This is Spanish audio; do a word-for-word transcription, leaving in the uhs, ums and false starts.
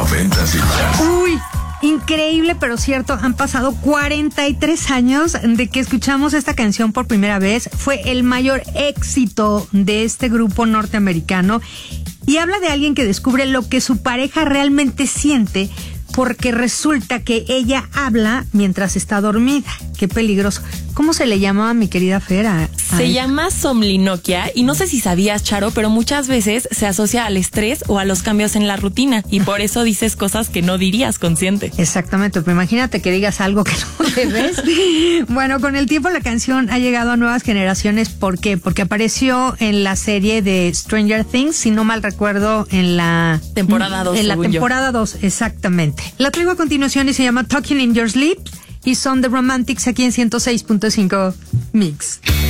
noventas hits. Uy, increíble pero cierto, han pasado cuarenta y tres años de que escuchamos esta canción por primera vez. Fue el mayor éxito de este grupo norteamericano y habla de alguien que descubre lo que su pareja realmente siente porque resulta que ella habla mientras está dormida. Qué peligroso. ¿Cómo se le llamaba, mi querida Fera? Se Ay. llama somninoquia y no sé si sabías, Charo, pero muchas veces se asocia al estrés o a los cambios en la rutina y por eso dices cosas que no dirías consciente. Exactamente, pero imagínate que digas algo que no debes. Bueno, con el tiempo la canción ha llegado a nuevas generaciones. ¿Por qué? Porque apareció en la serie de Stranger Things, si no mal recuerdo, en la temporada dos. En la temporada dos, exactamente. La traigo a continuación y se llama Talking in Your Sleep y son The Romantics aquí en ciento seis punto cinco Mix.